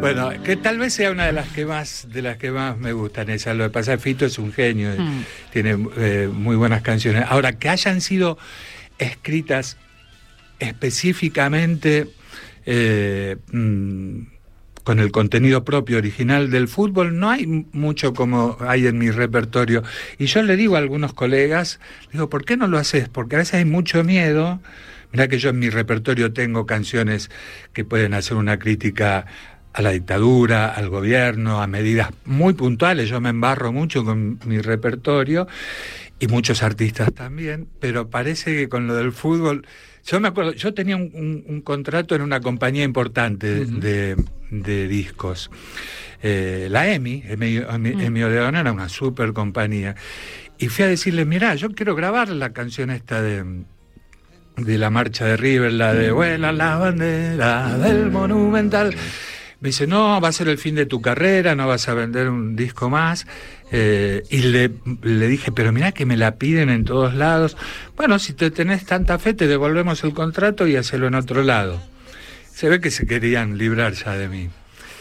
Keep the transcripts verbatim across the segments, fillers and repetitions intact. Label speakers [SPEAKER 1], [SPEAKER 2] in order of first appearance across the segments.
[SPEAKER 1] Bueno, que tal vez sea una de las que más de las que más me gustan esa. Lo que pasa es que Fito es un genio, mm. tiene eh, muy buenas canciones. Ahora, que hayan sido escritas específicamente eh, mmm, con el contenido propio original del fútbol, no hay mucho como hay en mi repertorio. Y yo le digo a algunos colegas, digo, ¿por qué no lo haces? Porque a veces hay mucho miedo. Mirá que yo en mi repertorio tengo canciones que pueden hacer una crítica a la dictadura, al gobierno, a medidas muy puntuales. Yo me embarro mucho con mi repertorio y muchos artistas también, pero parece que con lo del fútbol... Yo me acuerdo, yo tenía un, un, un contrato en una compañía importante uh-huh. de, de discos. Eh, la EMI, EMI, EMI, uh-huh. EMI Odeón, era una super compañía. Y fui a decirle, mirá, yo quiero grabar la canción esta de... de la marcha de River, la de vuela la bandera del Monumental. Me dice, no, va a ser el fin de tu carrera, no vas a vender un disco más. Eh, y le, le dije, pero mirá que me la piden en todos lados. Bueno, si te tenés tanta fe, te devolvemos el contrato y hacelo en otro lado. Se ve que se querían librar ya de mí.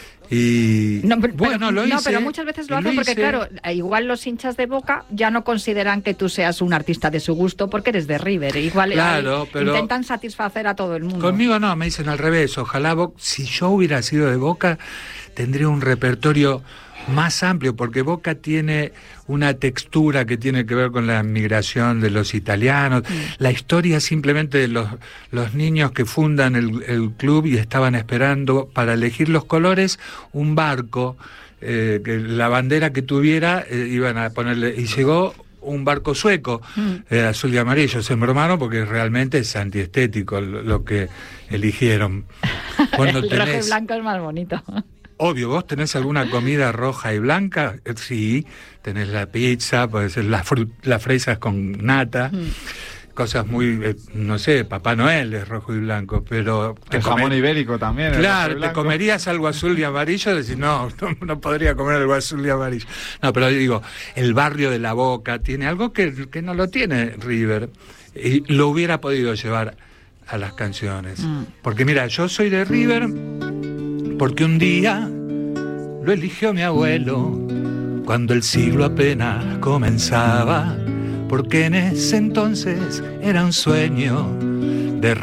[SPEAKER 1] Y
[SPEAKER 2] no, pero,
[SPEAKER 1] bueno, lo hice,
[SPEAKER 2] no, pero muchas veces lo hacen
[SPEAKER 1] lo
[SPEAKER 2] porque,
[SPEAKER 1] hice.
[SPEAKER 2] Claro, igual los hinchas de Boca ya no consideran que tú seas un artista de su gusto porque eres de River. Igual
[SPEAKER 1] claro,
[SPEAKER 2] hay,
[SPEAKER 1] pero
[SPEAKER 2] intentan satisfacer a todo el mundo.
[SPEAKER 1] Conmigo no, me dicen al revés. Ojalá, Bo- si yo hubiera sido de Boca, tendría un repertorio más amplio, porque Boca tiene una textura que tiene que ver con la migración de los italianos, mm. la historia simplemente de los, los niños que fundan el, el club y estaban esperando para elegir los colores un barco, eh, que la bandera que tuviera eh, iban a ponerle, y llegó un barco sueco, mm. eh, azul y amarillo. Se embromaron porque realmente es antiestético lo, lo que eligieron. Cuando
[SPEAKER 2] el
[SPEAKER 1] tenés...
[SPEAKER 2] rojo y blanco es más bonito.
[SPEAKER 1] Obvio, ¿vos tenés alguna comida roja y blanca? Sí, tenés la pizza, puede ser las frut- las fresas con nata, mm. cosas muy, eh, no sé, Papá Noel es rojo y blanco, pero...
[SPEAKER 3] El jamón comer... ibérico también.
[SPEAKER 1] Claro, ¿te comerías algo azul y amarillo? Decís, no, no, no podría comer algo azul y amarillo. No, pero yo digo, el barrio de La Boca tiene algo que, que no lo tiene River, y lo hubiera podido llevar a las canciones. Mm. Porque mira, yo soy de River... porque un día lo eligió mi abuelo, cuando el siglo apenas comenzaba, porque en ese entonces era un sueño